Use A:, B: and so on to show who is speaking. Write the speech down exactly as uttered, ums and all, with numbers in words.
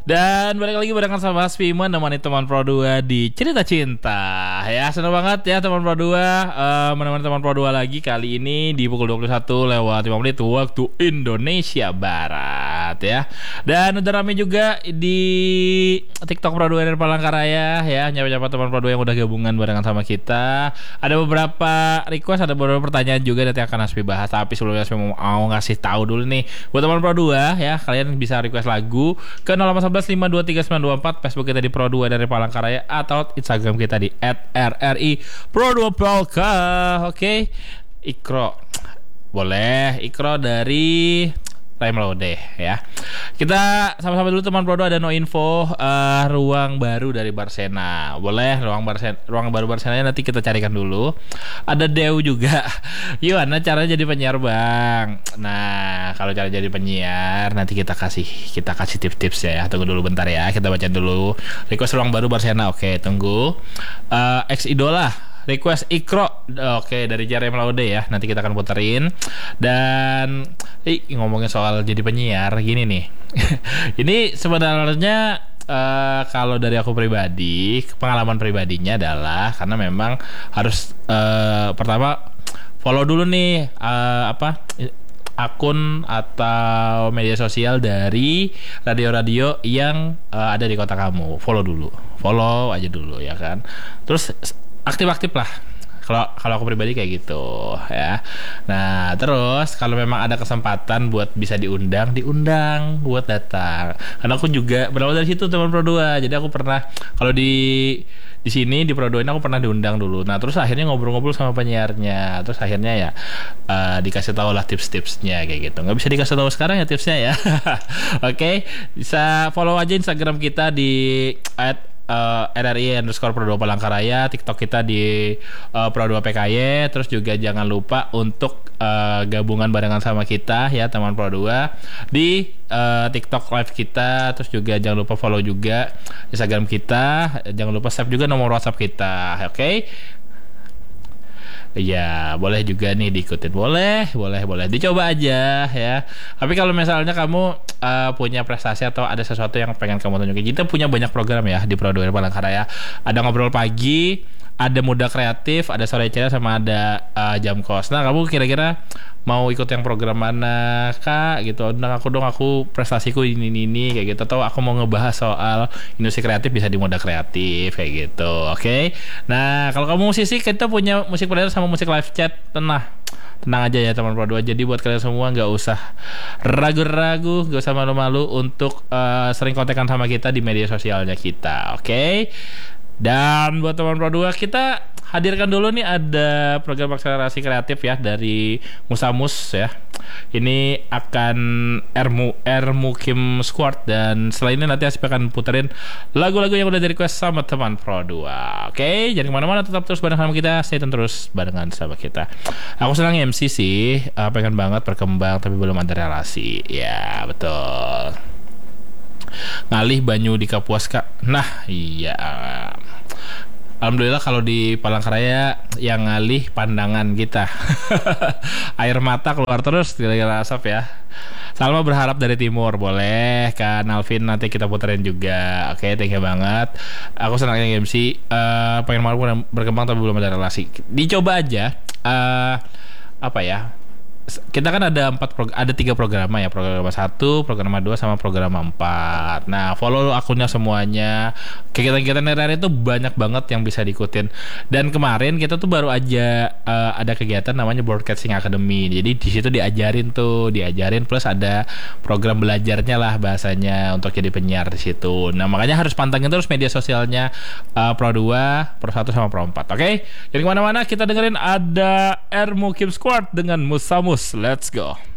A: Dan balik lagi barengan sama Mas Fiman nemani teman Pro dua di Cerita Cinta. Ya, senang banget ya teman Pro dua uh, menemani teman Pro dua lagi kali ini di pukul dua puluh satu lewat lima menit waktu Indonesia Barat ya. Dan udah rame juga di TikTok Pro dua dari Palangkaraya ya. Nyapa-nyapa teman Pro dua yang udah gabungan barengan sama kita. Ada beberapa request, ada beberapa pertanyaan juga nanti akan Aspi bahas. Tapi sebelumnya Aspi mau, mau ngasih tahu dulu nih buat teman Pro dua ya, kalian bisa request lagu ke nol satu satu lima dua tiga sembilan dua empat, Facebook kita di Pro dua dari Palangkaraya, atau Instagram kita di et r r i pro dua polka. Oke, Ikro boleh, Ikro dari Time Lode ya. Kita sama-sama dulu teman Pro dua, ada no info uh, ruang baru dari Barsena. Boleh ruang Barsena, ruang baru Barsenanya nanti kita carikan dulu. Ada Dew juga. Gimana caranya jadi penyiar, Bang? Nah, kalau cara jadi penyiar nanti kita kasih kita kasih tips-tips ya. Tunggu dulu bentar ya. Kita baca dulu request ruang baru Barsena. Oke, tunggu. Uh, ex idola request Ikro, oke, dari Jerem Laude ya. Nanti kita akan puterin. Dan ih, ngomongin soal jadi penyiar gini nih. Ini sebenarnya uh, kalau dari aku pribadi, pengalaman pribadinya adalah karena memang harus uh, pertama follow dulu nih uh, apa akun atau media sosial dari radio-radio yang uh, ada di kota kamu. Follow dulu, follow aja dulu ya kan. Terus aktif-aktif lah. Kalau kalau aku pribadi kayak gitu ya. Nah, terus kalau memang ada kesempatan buat bisa diundang, diundang buat datang. Karena aku juga berawal dari situ teman Pro dua. Jadi aku pernah kalau di di sini di Pro dua ini aku pernah diundang dulu. Nah, terus akhirnya ngobrol-ngobrol sama penyiarnya. Terus akhirnya ya uh, dikasih tahu lah tips-tipsnya kayak gitu. Nggak bisa dikasih tahu sekarang ya tipsnya ya. Oke, okay? Bisa follow aja Instagram kita di at Uh, R R I underscore Pro dua Palangkaraya, TikTok kita di uh, Pro dua P K Y. Terus juga jangan lupa untuk uh, gabungan barengan sama kita ya teman Pro dua di uh, TikTok live kita. Terus juga jangan lupa follow juga Instagram kita. Jangan lupa save juga nomor WhatsApp kita. Oke, okay? Ya, boleh juga nih diikutin. Boleh, boleh, boleh. Dicoba aja ya. Tapi kalau misalnya kamu uh, punya prestasi atau ada sesuatu yang pengen kamu tunjukin, kita punya banyak program ya di Pro dua Palangkaraya. Ada ngobrol pagi, ada muda kreatif, ada sore cerita, sama ada uh, jam kos. Nah, kamu kira-kira mau ikut yang program mana, Kak? Gitu. Undang aku dong, aku prestasiku ini ini, ini kayak gitu. Atau aku mau ngebahas soal industri kreatif, bisa di muda kreatif kayak gitu. Oke. Okay? Nah, kalau kamu musisi, kita punya musik player sama musik live chat. Tenang. Tenang aja ya teman Pro dua. Jadi buat kalian semua nggak usah ragu-ragu, nggak usah malu-malu untuk uh, sering kontekan sama kita di media sosialnya kita. Oke. Okay? Dan buat teman Pro dua, kita hadirkan dulu nih ada program akselerasi kreatif ya dari Musamus ya. Ini akan Ermu Ermu Kim Squad, dan setelah ini nanti Aspi akan puterin lagu-lagu yang udah di request sama teman Pro dua. Oke, jangan kemana-mana, tetap terus bareng sama kita, stay tune terus barengan sama kita. Aku senang M C sih, uh, pengen banget berkembang tapi belum ada relasi. Ya betul. Ngalih banyu di Kapuas, Kak. Nah iya, alhamdulillah kalau di Palangkaraya yang ngalih pandangan kita. Air mata keluar terus gara-gara asap ya. Salma berharap dari timur, boleh kan Alvin, nanti kita puterin juga. Oke, okay, thank you banget. Aku senang yang M C, uh, pengen mau berkembang tapi belum ada relasi. Dicoba aja. Uh, apa ya? Kita kan ada empat prog- ada tiga program ya, program satu, program dua, sama program empat. Nah, follow akunnya semuanya. Kegiatan-kegiatan R R I itu banyak banget yang bisa diikutin. Dan kemarin kita tuh baru aja uh, ada kegiatan namanya Broadcasting Academy. Jadi di situ diajarin tuh, diajarin plus ada program belajarnya lah bahasanya untuk jadi penyiar di situ. Nah, makanya harus pantengin terus media sosialnya uh, Pro dua, Pro satu sama Pro empat. Oke? Okay? Jadi kemana-mana, kita dengerin ada Ermu Kim Squad dengan Musamus. Let's go.